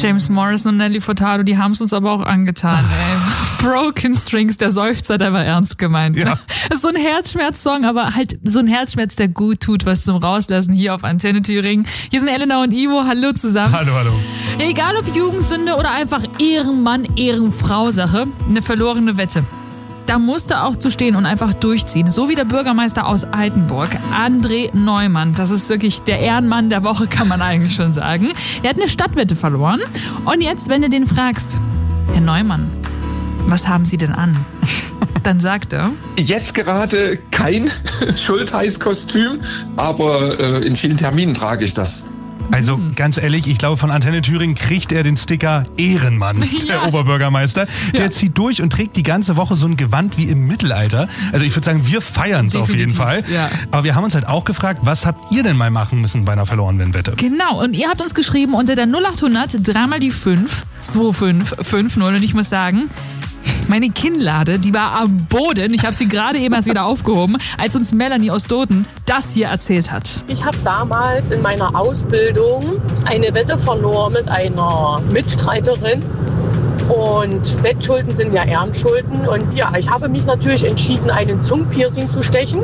James Morrison und Nelly Furtado, die haben es uns aber auch angetan, ey. Broken Strings, der Seufzer, der war ernst gemeint. Ja. Ne? Das ist so ein Herzschmerz-Song, aber halt so ein Herzschmerz, der gut tut, was zum Rauslassen hier auf Antenne Thüringen. Hier sind Elena und Ivo, hallo zusammen. Hallo. Ja, egal ob Jugendsünde oder einfach Ehrenmann, Ehrenfrau-Sache, eine verlorene Wette. Da musste auch zu stehen und einfach durchziehen. So wie der Bürgermeister aus Altenburg, André Neumann. Das ist wirklich der Ehrenmann der Woche, kann man eigentlich schon sagen. Der hat eine Stadtwette verloren. Und jetzt, wenn du den fragst, Herr Neumann, was haben Sie denn an? Dann sagt er: Jetzt gerade kein Schultheiß-Kostüm, aber in vielen Terminen trage ich das. Also ganz ehrlich, ich glaube, von Antenne Thüringen kriegt er den Sticker Ehrenmann, der Oberbürgermeister. Der zieht durch und trägt die ganze Woche so ein Gewand wie im Mittelalter. Also ich würde sagen, wir feiern es auf jeden Fall. Ja. Aber wir haben uns halt auch gefragt, was habt ihr denn mal machen müssen bei einer verlorenen Wette? Genau, und ihr habt uns geschrieben unter der 0800 3 mal die 5 2550 und ich muss sagen, meine Kinnlade, die war am Boden. Ich habe sie gerade eben erst wieder aufgehoben, als uns Melanie aus Doten das hier erzählt hat. Ich habe damals in meiner Ausbildung eine Wette verloren mit einer Mitstreiterin. Und Wettschulden sind ja Ehrenschulden. Und ja, ich habe mich natürlich entschieden, einen Zungenpiercing zu stechen.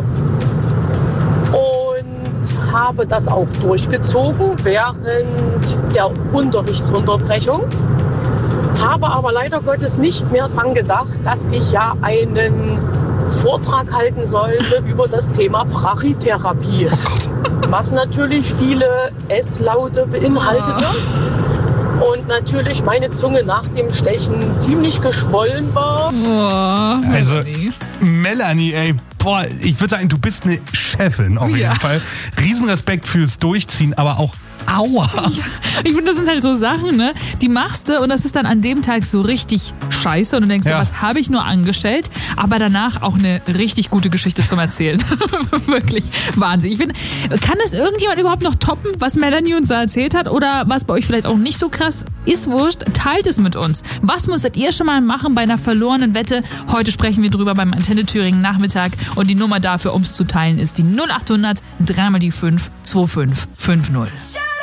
Und habe das auch durchgezogen während der Unterrichtsunterbrechung. Habe aber leider Gottes nicht mehr dran gedacht, dass ich ja einen Vortrag halten sollte über das Thema Brachytherapie. Was natürlich viele S-Laute beinhaltete. Und natürlich meine Zunge nach dem Stechen ziemlich geschwollen war. Oh, Also, Melanie, ey, boah, ich würde sagen, du bist eine Chefin auf jeden Fall. Riesenrespekt fürs Durchziehen, aber auch aua. Ja, ich finde, das sind halt so Sachen, ne? Die machst du und das ist dann an dem Tag so richtig scheiße und du denkst dir, was habe ich nur angestellt? Aber danach auch eine richtig gute Geschichte zum Erzählen. Wirklich Wahnsinn. Ich finde, kann das irgendjemand überhaupt noch toppen, was Melanie uns da erzählt hat? Oder was bei euch vielleicht auch nicht so krass? Ist wurscht, teilt es mit uns. Was musstet ihr schon mal machen bei einer verlorenen Wette? Heute sprechen wir drüber beim Antenne Thüringen Nachmittag und die Nummer dafür, um es zu teilen, ist die 0800 3 mal die 5 2550.